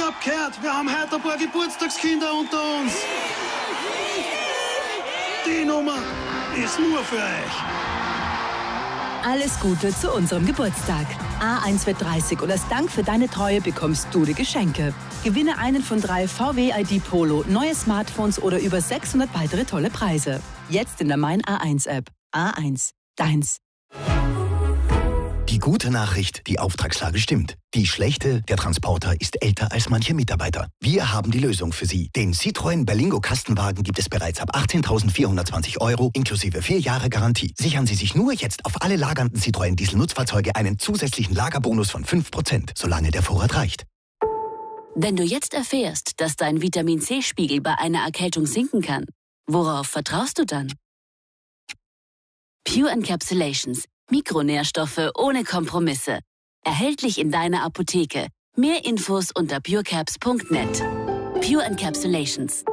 hab gehört, wir haben heute ein paar Geburtstagskinder unter uns. Die Nummer ist nur für euch. Alles Gute zu unserem Geburtstag. A1 wird 30 und als Dank für deine Treue bekommst du die Geschenke. Gewinne einen von 3 VW ID Polo, neue Smartphones oder über 600 weitere tolle Preise. Jetzt in der Mein A1 App. A1, deins. Die gute Nachricht, die Auftragslage stimmt. Die schlechte, der Transporter ist älter als manche Mitarbeiter. Wir haben die Lösung für Sie. Den Citroën Berlingo Kastenwagen gibt es bereits ab 18.420 € inklusive 4 Jahre Garantie. Sichern Sie sich nur jetzt auf alle lagernden Citroën Diesel-Nutzfahrzeuge einen zusätzlichen Lagerbonus von 5%, solange der Vorrat reicht. Wenn du jetzt erfährst, dass dein Vitamin-C-Spiegel bei einer Erkältung sinken kann, worauf vertraust du dann? Pure Encapsulations. Mikronährstoffe ohne Kompromisse. Erhältlich in deiner Apotheke. Mehr Infos unter purecaps.net. Pure Encapsulations.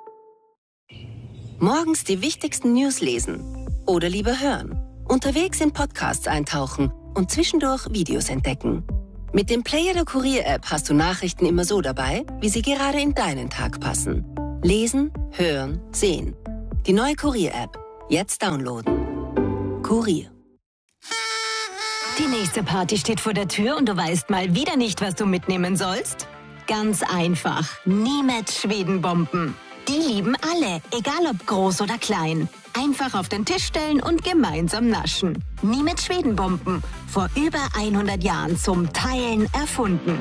Morgens die wichtigsten News lesen. Oder lieber hören. Unterwegs in Podcasts eintauchen und zwischendurch Videos entdecken. Mit dem Player der Kurier-App hast du Nachrichten immer so dabei, wie sie gerade in deinen Tag passen. Lesen, hören, sehen. Die neue Kurier-App. Jetzt downloaden. Kurier. Die nächste Party steht vor der Tür und du weißt mal wieder nicht, was du mitnehmen sollst? Ganz einfach. Niemet Schwedenbomben. Die lieben alle, egal ob groß oder klein. Einfach auf den Tisch stellen und gemeinsam naschen. Niemet Schwedenbomben. Vor über 100 Jahren zum Teilen erfunden.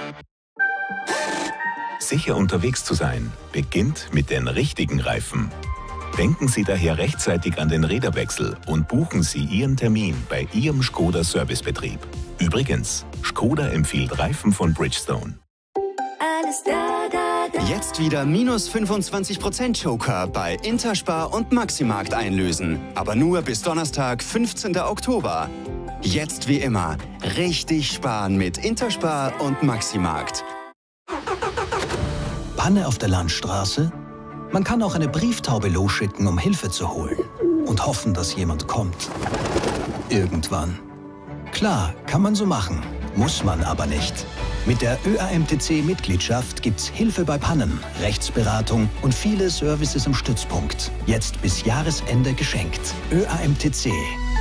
Sicher unterwegs zu sein, beginnt mit den richtigen Reifen. Denken Sie daher rechtzeitig an den Räderwechsel und buchen Sie Ihren Termin bei Ihrem Skoda Servicebetrieb. Übrigens, Skoda empfiehlt Reifen von Bridgestone. Jetzt wieder minus 25% Joker bei Interspar und Maximarkt einlösen. Aber nur bis Donnerstag, 15. Oktober. Jetzt wie immer, richtig sparen mit Interspar und Maximarkt. Panne auf der Landstraße? Man kann auch eine Brieftaube losschicken, um Hilfe zu holen. Und hoffen, dass jemand kommt. Irgendwann. Klar, kann man so machen. Muss man aber nicht. Mit der ÖAMTC-Mitgliedschaft gibt's Hilfe bei Pannen, Rechtsberatung und viele Services im Stützpunkt. Jetzt bis Jahresende geschenkt. ÖAMTC.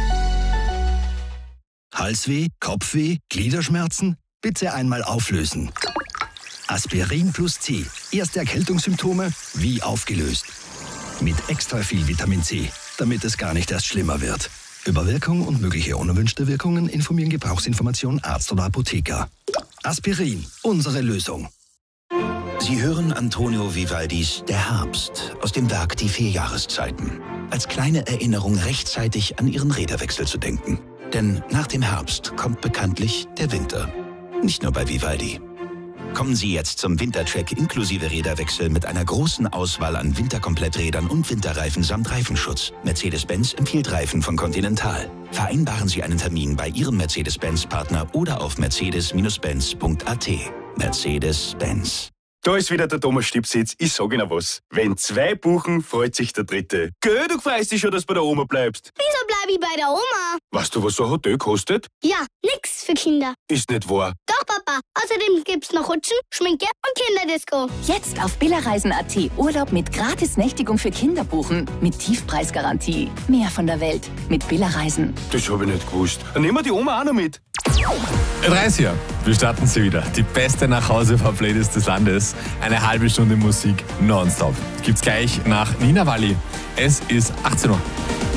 Halsweh, Kopfweh, Gliederschmerzen? Bitte einmal auflösen. Aspirin plus C. Erste Erkältungssymptome wie aufgelöst. Mit extra viel Vitamin C, damit es gar nicht erst schlimmer wird. Über Wirkung und mögliche unerwünschte Wirkungen informieren Gebrauchsinformation Arzt oder Apotheker. Aspirin, unsere Lösung. Sie hören Antonio Vivaldis Der Herbst aus dem Werk Die 4 Jahreszeiten. Als kleine Erinnerung rechtzeitig an Ihren Räderwechsel zu denken. Denn nach dem Herbst kommt bekanntlich der Winter. Nicht nur bei Vivaldi. Kommen Sie jetzt zum Wintercheck inklusive Räderwechsel mit einer großen Auswahl an Winterkompletträdern und Winterreifen samt Reifenschutz. Mercedes-Benz empfiehlt Reifen von Continental. Vereinbaren Sie einen Termin bei Ihrem Mercedes-Benz-Partner oder auf mercedes-benz.at. Mercedes-Benz. Da ist wieder der Thomas Stipsitz. Ich sag Ihnen was. Wenn 2 buchen, freut sich der Dritte. Gell, du freust dich schon, dass du bei der Oma bleibst. Wieso bleib ich bei der Oma? Weißt du, was so ein Hotel kostet? Ja, nix für Kinder. Ist nicht wahr. Doch, Papa. Außerdem gibt's noch Rutschen, Schminke und Kinderdisco. Jetzt auf billerreisen.at Urlaub mit Gratis-Nächtigung für Kinder buchen. Mit Tiefpreisgarantie. Mehr von der Welt mit Billerreisen. Das hab ich nicht gewusst. Dann nehmen wir die Oma auch noch mit. 30 Jahre. Wir starten sie wieder. Die beste Nachhause-Playlist des Landes. Eine halbe Stunde Musik nonstop. Gibt's gleich nach Nina Walli. Es ist 18 Uhr.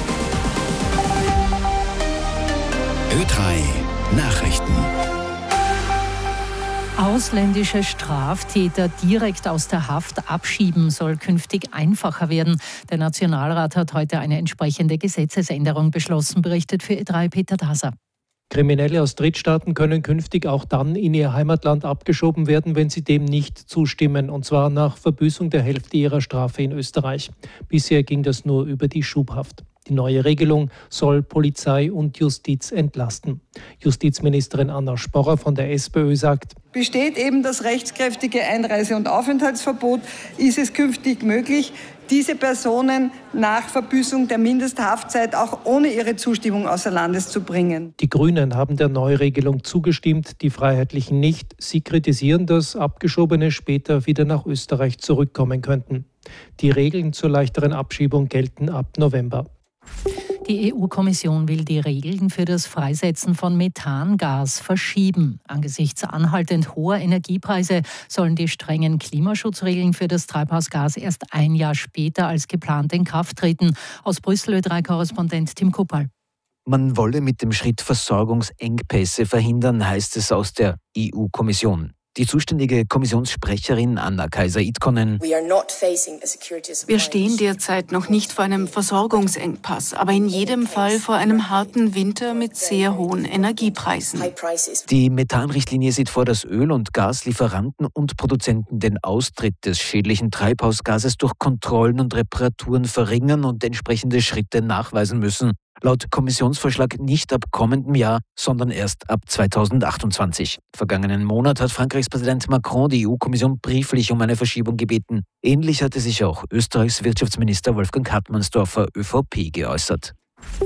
Ö3 Nachrichten. Ausländische Straftäter direkt aus der Haft abschieben soll künftig einfacher werden. Der Nationalrat hat heute eine entsprechende Gesetzesänderung beschlossen, berichtet für Ö3 Peter Daser. Kriminelle aus Drittstaaten können künftig auch dann in ihr Heimatland abgeschoben werden, wenn sie dem nicht zustimmen, und zwar nach Verbüßung der Hälfte ihrer Strafe in Österreich. Bisher ging das nur über die Schubhaft. Die neue Regelung soll Polizei und Justiz entlasten. Justizministerin Anna Sporrer von der SPÖ sagt: Besteht eben das rechtskräftige Einreise- und Aufenthaltsverbot, ist es künftig möglich, diese Personen nach Verbüßung der Mindesthaftzeit auch ohne ihre Zustimmung außer Landes zu bringen. Die Grünen haben der Neuregelung zugestimmt, die Freiheitlichen nicht. Sie kritisieren, dass Abgeschobene später wieder nach Österreich zurückkommen könnten. Die Regeln zur leichteren Abschiebung gelten ab November. Die EU-Kommission will die Regeln für das Freisetzen von Methangas verschieben. Angesichts anhaltend hoher Energiepreise sollen die strengen Klimaschutzregeln für das Treibhausgas erst ein Jahr später als geplant in Kraft treten. Aus Brüssel Ö3-Korrespondent Tim Kuppal. Man wolle mit dem Schritt Versorgungsengpässe verhindern, heißt es aus der EU-Kommission. Die zuständige Kommissionssprecherin Anna Kaiser-Itkonen: Wir stehen derzeit noch nicht vor einem Versorgungsengpass, aber in jedem Fall vor einem harten Winter mit sehr hohen Energiepreisen. Die Methanrichtlinie sieht vor, dass Öl- und Gaslieferanten und Produzenten den Austritt des schädlichen Treibhausgases durch Kontrollen und Reparaturen verringern und entsprechende Schritte nachweisen müssen. Laut Kommissionsvorschlag nicht ab kommendem Jahr, sondern erst ab 2028. Vergangenen Monat hat Frankreichs Präsident Macron die EU-Kommission brieflich um eine Verschiebung gebeten. Ähnlich hatte sich auch Österreichs Wirtschaftsminister Wolfgang Hartmannsdorfer, ÖVP, geäußert.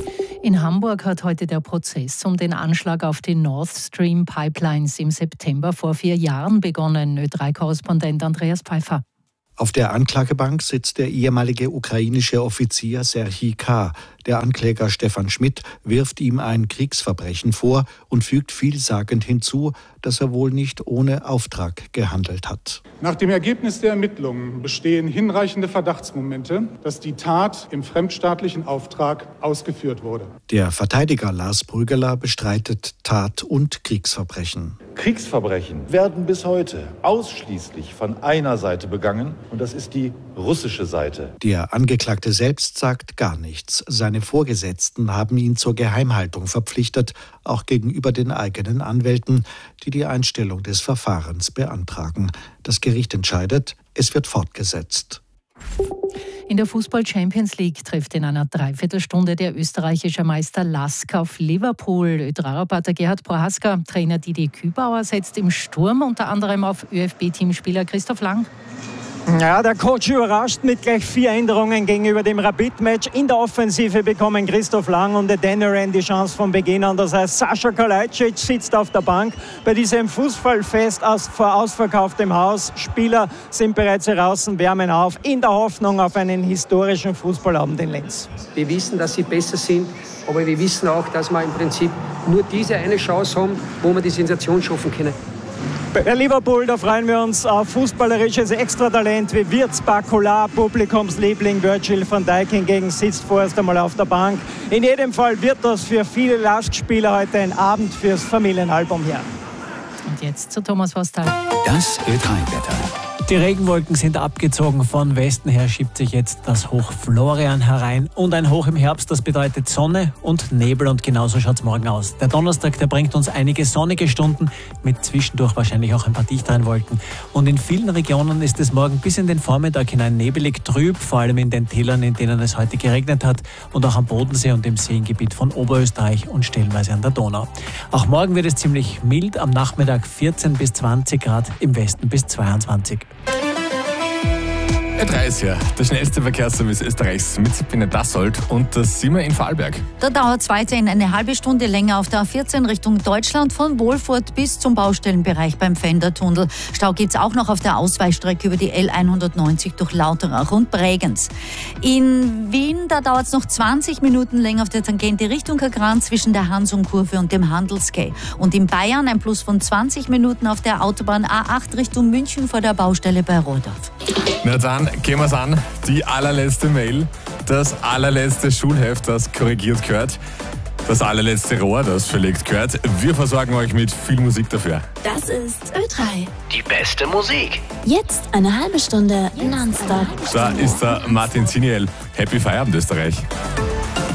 In Hamburg hat heute der Prozess um den Anschlag auf die Nord Stream Pipelines im September vor 4 Jahren begonnen. Ö3-Korrespondent Andreas Pfeiffer. Auf der Anklagebank sitzt der ehemalige ukrainische Offizier Serhij K. Der Ankläger Stefan Schmidt wirft ihm ein Kriegsverbrechen vor und fügt vielsagend hinzu, dass er wohl nicht ohne Auftrag gehandelt hat. Nach dem Ergebnis der Ermittlungen bestehen hinreichende Verdachtsmomente, dass die Tat im fremdstaatlichen Auftrag ausgeführt wurde. Der Verteidiger Lars Brüggeler bestreitet Tat- und Kriegsverbrechen. Kriegsverbrechen werden bis heute ausschließlich von einer Seite begangen, und das ist die russische Seite. Der Angeklagte selbst sagt gar nichts. Seine Vorgesetzten haben ihn zur Geheimhaltung verpflichtet, auch gegenüber den eigenen Anwälten, die die Einstellung des Verfahrens beantragen. Das Gericht entscheidet, es wird fortgesetzt. In der Fußball-Champions League trifft in einer Dreiviertelstunde der österreichische Meister LASK auf Liverpool. Ö3-Reporter Gerhard Prohaska, Trainer Didi Kübauer setzt im Sturm unter anderem auf ÖFB-Teamspieler Christoph Lang. Ja, der Coach überrascht mit gleich 4 Änderungen gegenüber dem Rapid-Match. In der Offensive bekommen Christoph Lang und Denoran die Chance von Beginn an. Das heißt, Sascha Kalajdzic sitzt auf der Bank bei diesem Fußballfest vor ausverkauftem Haus. Spieler sind bereits heraus und wärmen auf in der Hoffnung auf einen historischen Fußballabend in Linz. Wir wissen, dass sie besser sind, aber wir wissen auch, dass wir im Prinzip nur diese eine Chance haben, wo wir die Sensation schaffen können. Bei Liverpool, da freuen wir uns auf fußballerisches Extratalent wie Wirtz, Bacola, Publikumsliebling Virgil van Dijk hingegen sitzt vorerst einmal auf der Bank. In jedem Fall wird das für viele LASK-Spieler heute ein Abend fürs Familienalbum hier. Und jetzt zu Thomas Vostal. Das Ö3-Wetter. Die Regenwolken sind abgezogen. Von Westen her schiebt sich jetzt das Hoch Florian herein. Und ein Hoch im Herbst, das bedeutet Sonne und Nebel. Und genauso schaut es morgen aus. Der Donnerstag, der bringt uns einige sonnige Stunden mit zwischendurch wahrscheinlich auch ein paar dichteren Wolken. Und in vielen Regionen ist es morgen bis in den Vormittag hinein nebelig trüb, vor allem in den Tälern, in denen es heute geregnet hat. Und auch am Bodensee und im Seengebiet von Oberösterreich und stellenweise an der Donau. Auch morgen wird es ziemlich mild. Am Nachmittag 14 bis 20 Grad, im Westen bis 22. Ö3 ist hier, der schnellste Verkehrsservice Österreichs mit Sabine Dassold, und das sind wir in Vorarlberg. Da dauert es weiterhin eine halbe Stunde länger auf der A14 Richtung Deutschland von Wohlfurt bis zum Baustellenbereich beim Fendertunnel. Stau gibt es auch noch auf der Ausweichstrecke über die L190 durch Lauterach und Bregenz. In Wien, da dauert es noch 20 Minuten länger auf der Tangente Richtung Kagran zwischen der Hansum-Kurve und dem Handelsquai. Und in Bayern ein Plus von 20 Minuten auf der Autobahn A8 Richtung München vor der Baustelle bei Rohrdorf. Na dann gehen wir es an. Die allerletzte Mail, das allerletzte Schulheft, das korrigiert gehört, das allerletzte Rohr, das verlegt gehört. Wir versorgen euch mit viel Musik dafür. Das ist Ö3. Die beste Musik. Jetzt eine halbe Stunde nonstop. Da ist der Martin Ziniel. Happy Feierabend, Österreich.